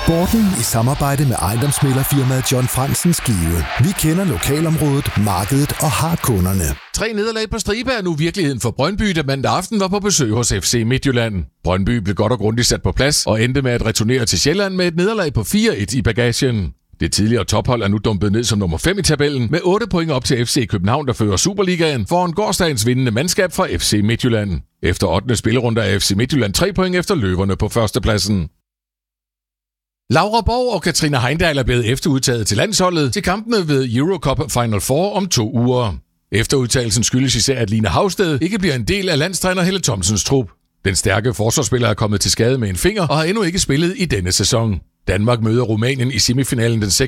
Sporten i samarbejde med ejendomsmæglerfirmaet John Fransen Skive. Vi kender lokalområdet, markedet og har kunderne. 3 nederlag på stribe er nu virkeligheden for Brøndby, der mandag aften var på besøg hos FC Midtjylland. Brøndby blev godt og grundigt sat på plads og endte med at returnere til Sjælland med et nederlag på 4-1 i bagagen. Det tidligere tophold er nu dumpet ned som nummer 5 i tabellen med 8 point op til FC København, der fører Superligaen, foran gårsdagens vindende mandskab fra FC Midtjylland. Efter 8. spillerunde er FC Midtjylland 3 point efter løverne på førstepladsen. Laura Borg og Katrine Heindal er blevet efterudtaget til landsholdet til kampene ved Eurocup Final Four om 2 uger. Efterudtagelsen skyldes især, at Line Havsted ikke bliver en del af landstræner Helle Thomsens trup. Den stærke forsvarsspiller er kommet til skade med en finger og har endnu ikke spillet i denne sæson. Danmark møder Rumænien i semifinalen den 6.